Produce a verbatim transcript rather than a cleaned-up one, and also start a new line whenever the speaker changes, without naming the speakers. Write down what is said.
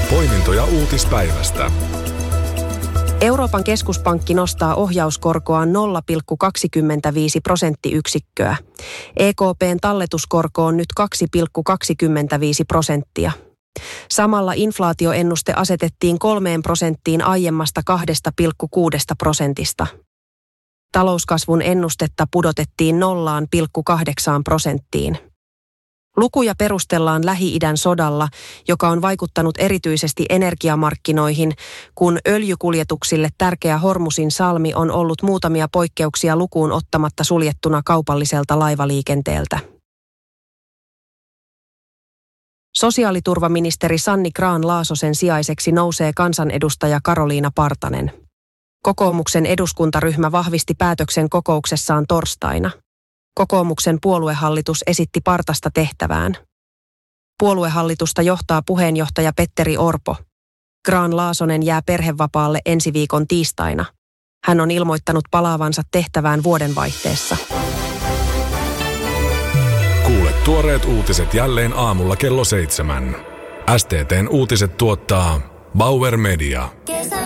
Poimintoja uutispäivästä.
Euroopan keskuspankki nostaa ohjauskorkoaan nolla pilkku kaksikymmentäviisi prosenttiyksikköä. E K P:n talletuskorko on nyt kaksi pilkku kaksikymmentäviisi prosenttia. Samalla inflaatioennuste asetettiin kolmeen prosenttiin aiemmasta kahdesta pilkku kuudesta prosentista. Talouskasvun ennustetta pudotettiin nolla pilkku kahdeksaan prosenttiin. Lukuja perustellaan Lähi-idän sodalla, joka on vaikuttanut erityisesti energiamarkkinoihin, kun öljykuljetuksille tärkeä Hormusin salmi on ollut muutamia poikkeuksia lukuun ottamatta suljettuna kaupalliselta laivaliikenteeltä. Sosiaaliturvaministeri Sanni Grahn-Laasosen sijaiseksi nousee kansanedustaja Karoliina Partanen. Kokoomuksen eduskuntaryhmä vahvisti päätöksen kokouksessaan torstaina. Kokoomuksen puoluehallitus esitti Partasta tehtävään. Puoluehallitusta johtaa puheenjohtaja Petteri Orpo. Grahn-Laasonen jää perhevapaalle ensi viikon tiistaina. Hän on ilmoittanut palaavansa tehtävään vuodenvaihteessa.
Kuule tuoreet uutiset jälleen aamulla kello seitsemän. S T T:n uutiset tuottaa Bauer Media.